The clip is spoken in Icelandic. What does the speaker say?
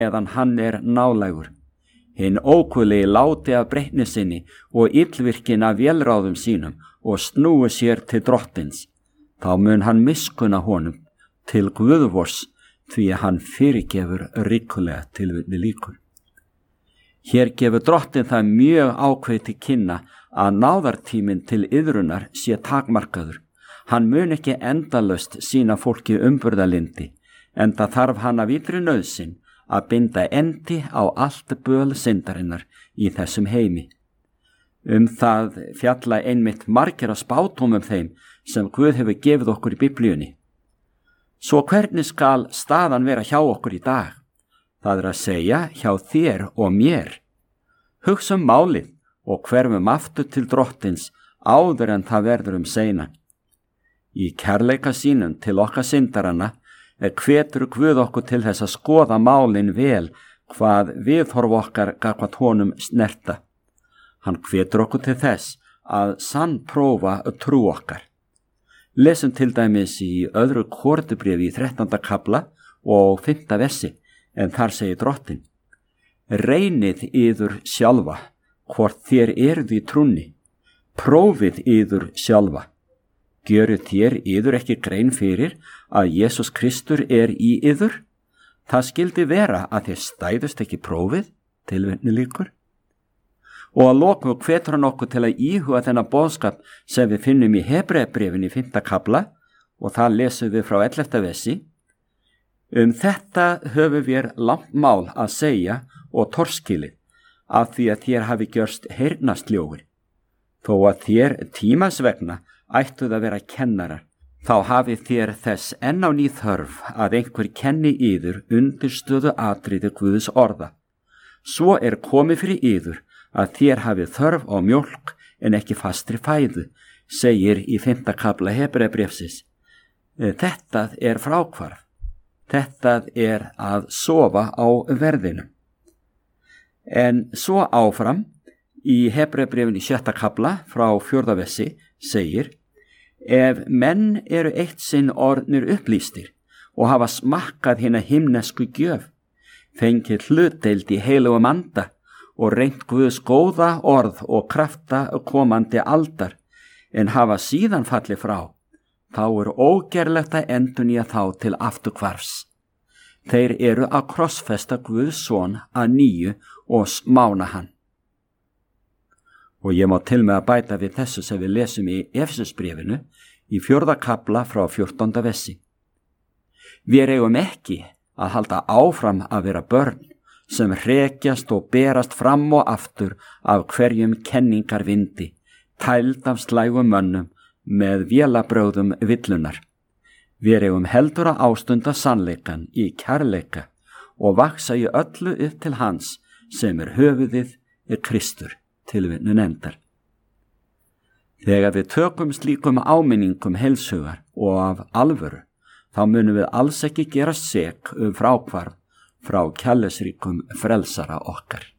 meðan hann nálægur. Hinn ókullegi láti af breytni sinni og illvirkin af vélráðum sínum og snúi sér til drottins. Þá mun hann miskunna honum til Guðvors, því að hann fyrirgefur ríkulega. Tilvitni lýkur. Hér gefur drottin það mjög ákveðið til kynna að náðartíminn til iðrunar sé takmarkaður. Hann mun ekki endalaust sýna fólki umburðarlyndi, enda þarf hann af illri nauðsyn að binda endi á allt böl syndarinnar í þessum heimi. Það fjalla einmitt margir af spádómum þeim sem Guð hefur gefið okkur í Biblíunni. Svo hvernig skal staðan vera hjá okkur í dag? Það að segja hjá þér og mér. Hugsum málið og hverfum aftur til drottins áður en það verður seinan. Í kærleika sínum til okkar syndaranna hvetur Guð okkur til þess að skoða málin vel hvað viðhorf okkar gagnvart honum snerta. Hann hvetur okkur til þess að sannprófa trú okkar. Lesum til dæmis í öðru Korinthubréfi í 13. kafla og 5. versi, en þar segir drottin: Reynið yður sjálfa, hvort þér eruð í trúnni, prófið yður sjálfa. Gjöruð þér yður ekki grein fyrir að Jesús Kristur í yður? Það skildi vera að þér stæðust ekki prófið. Tilvitni lýkur. Og að lokum hvetur hann okkur til að íhuga þennan boðskap sem við finnum í Hebreabréfinu í 5. kafla, og það lesum við frá 11. versi. Þetta höfum við langt mál að segja og torskilið, af því að þér hafi gjörst heyrnarsljóir. Þó að þér tímans vegna ættuð að vera kennarar, þá hafi þér þess enn á ný þörf að einhver kenni yður undirstöðu atriði Guðs orða. Svo komið fyrir yður að þér hafi þörf á mjólk en ekki fastri fæðu, segir í 5. kafla Hebreabréfsins. Þetta fráhvarf. Þetta að sofa á verðinu. En svo áfram í Hebreabréfinu í 6. kafla frá 4. versi segir: Ef menn eru eitt sinn orðnir upplýstir og hafa smakkað hina himnesku gjöf, fengið hlutdeild í heilugum anda og reynt Guðs góða orð og krafta komandi aldar, en hafa síðan fallið frá, þá ógerlegt að endurnýja þá til afturhvarfs. Þeir að krossfesta Guðs son að nýju og smána hann. Og ég má til með að bæta við þessu sem við lesum í Efesusbréfinu í 4. kafla frá 14. versi. Við eigum ekki að halda áfram að vera börn sem hrekjast og berast fram og aftur af hverjum kenningarvindi, tæld af slægum mönnum með vélabrögðum villunar. Við eigum heldur að ástunda sannleikan í kærleika og vaksa í öllu upp til hans sem höfuðið Kristur. Tilvitnun endar. Þegar við tökum slíkum áminningum heilshugar og af alvöru, þá munum við alls ekki gera sek fráhvarf frá kærleiksríkum frelsara okkar.